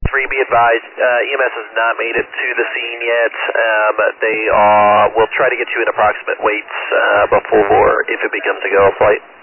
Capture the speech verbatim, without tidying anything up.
three, be advised, uh, E M S has not made it to the scene yet. Um, they are, will try to get you in approximate weights uh, before, if it becomes a go flight.